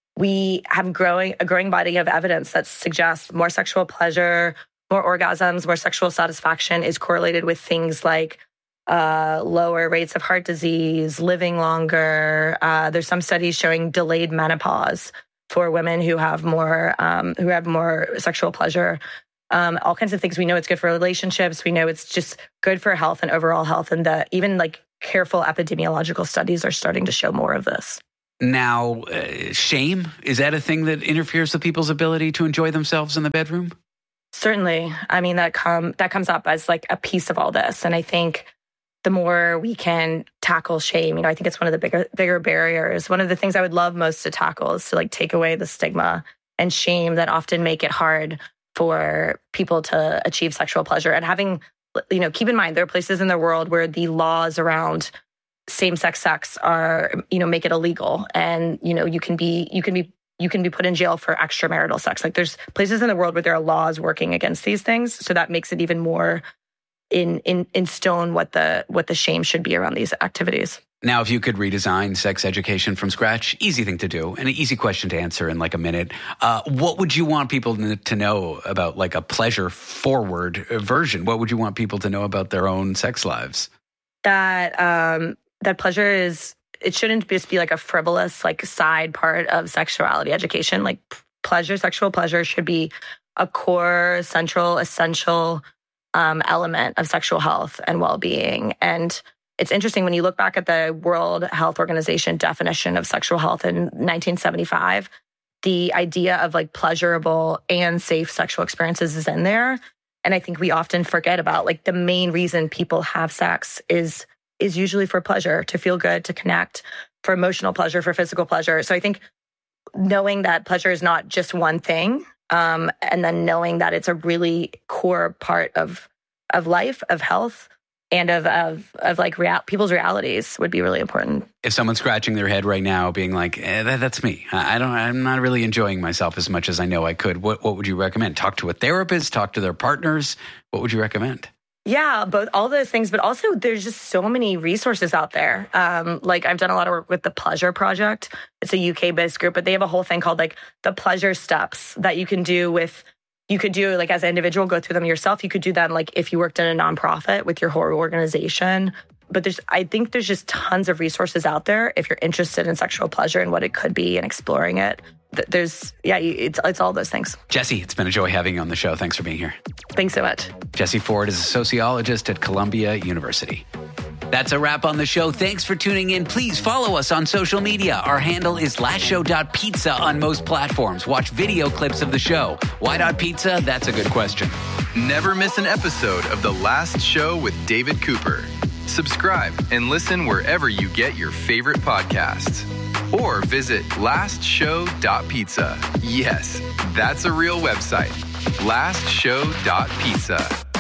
we have growing, a growing body of evidence that suggests more sexual pleasure, more orgasms, more sexual satisfaction is correlated with things like uh, lower rates of heart disease, living longer. Uh, there's some studies showing delayed menopause for women who have more um, who have more sexual pleasure. Um, all kinds of things. We know it's good for relationships. We know it's just good for health and overall health. And the, even like careful epidemiological studies are starting to show more of this. Now, uh, shame, is that a thing that interferes with people's ability to enjoy themselves in the bedroom? Certainly. I mean, that come that comes up as like a piece of all this. And I think the more we can tackle shame, you know, I think it's one of the bigger bigger barriers. One of the things I would love most to tackle is to like take away the stigma and shame that often make it hard for people to achieve sexual pleasure. And having, you know, keep in mind, there are places in the world where the laws around same-sex sex are, you know, make it illegal. And, you know, you can be, you can be, you can be put in jail for extramarital sex. Like there's places in the world where there are laws working against these things. So that makes it even more in in in stone what the what the shame should be around these activities. Now, if you could redesign sex education from scratch, easy thing to do and an easy question to answer in like a minute. Uh, what would you want people to know about like a pleasure forward version? What would you want people to know about their own sex lives? That um, that pleasure is, it shouldn't just be like a frivolous like side part of sexuality education. Like pleasure, sexual pleasure should be a core, central, essential Um, element of sexual health and well-being. And it's interesting when you look back at the World Health Organization definition of sexual health in nineteen seventy-five, the idea of like pleasurable and safe sexual experiences is in there. And I think we often forget about like the main reason people have sex is is usually for pleasure, to feel good, to connect, for emotional pleasure, for physical pleasure. So I think knowing that pleasure is not just one thing, Um, and then knowing that it's a really core part of of life, of health, and of of, of like real, people's realities would be really important. If someone's scratching their head right now, being like, eh, that, "That's me. I don't. I'm not really enjoying myself as much as I know I could." What What would you recommend? Talk to a therapist. Talk to their partners. What would you recommend? Yeah, both all those things, but also there's just so many resources out there. Um, like I've done a lot of work with the Pleasure Project. It's a U K-based group, but they have a whole thing called like the pleasure steps that you can do with, you could do like as an individual, go through them yourself. You could do them like if you worked in a nonprofit with your whole organization. But there's, I think there's just tons of resources out there if you're interested in sexual pleasure and what it could be and exploring it. There's, yeah, it's it's all those things. Jessie, it's been a joy having you on the show. Thanks for being here. Thanks so much. Jessie Ford is a sociologist at Columbia University. That's a wrap on the show. Thanks for tuning in. Please follow us on social media. Our handle is last show dot pizza on most platforms. Watch video clips of the show. Why not pizza? That's a good question. Never miss an episode of The Last Show with David Cooper. Subscribe and listen wherever you get your favorite podcasts. Or visit last show dot pizza. Yes, that's a real website. last show dot pizza.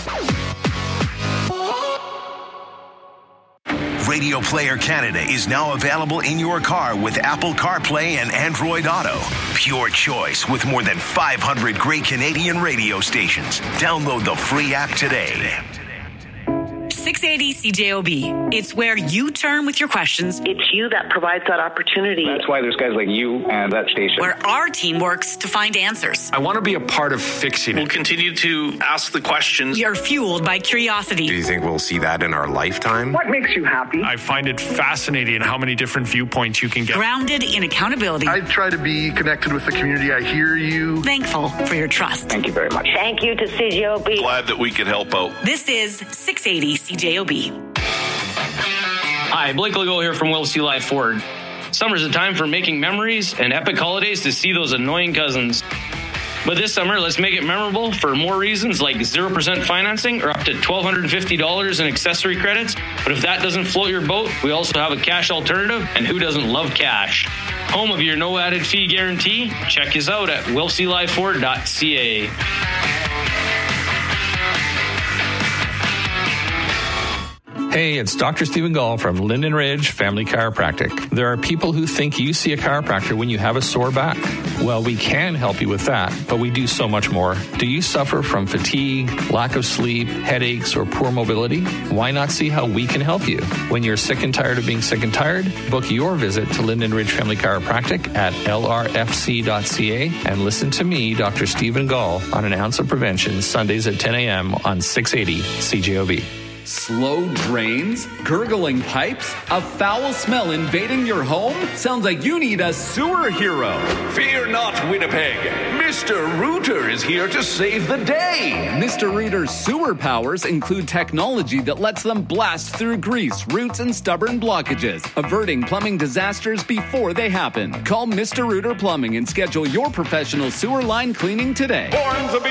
Radio Player Canada is now available in your car with Apple CarPlay and Android Auto. Pure choice with more than five hundred great Canadian radio stations. Download the free app today. six eighty C J O B. It's where you turn with your questions. It's you that provides that opportunity. That's why there's guys like you and that station. Where our team works to find answers. I want to be a part of fixing it. We'll continue to ask the questions. You're fueled by curiosity. Do you think we'll see that in our lifetime? What makes you happy? I find it fascinating how many different viewpoints you can get. Grounded in accountability. I try to be connected with the community. I hear you. Thankful for your trust. Thank you very much. Thank you to C J O B. Glad that we could help out. This is six eighty C J O B. Hi, Blake Legault here from Will C. Life Ford. Summer's a time for making memories and epic holidays to see those annoying cousins. But this summer, let's make it memorable for more reasons like zero percent financing or up to one thousand two hundred fifty dollars in accessory credits. But if that doesn't float your boat, we also have a cash alternative, and who doesn't love cash? Home of your no added fee guarantee? Check us out at will c life ford dot c a. Hey, it's Doctor Stephen Gall from Linden Ridge Family Chiropractic. There are people who think you see a chiropractor when you have a sore back. Well, we can help you with that, but we do so much more. Do you suffer from fatigue, lack of sleep, headaches, or poor mobility? Why not see how we can help you? When you're sick and tired of being sick and tired, book your visit to Linden Ridge Family Chiropractic at L R F C dot C A and listen to me, Doctor Stephen Gall, on An Ounce of Prevention, Sundays at ten a.m. on six eighty C J O B. Slow drains? Gurgling pipes? A foul smell invading your home? Sounds like you need a sewer hero. Fear not, Winnipeg. Mister Rooter is here to save the day. Mister Rooter's sewer powers include technology that lets them blast through grease, roots, and stubborn blockages, averting plumbing disasters before they happen. Call Mister Rooter Plumbing and schedule your professional sewer line cleaning today. Born to be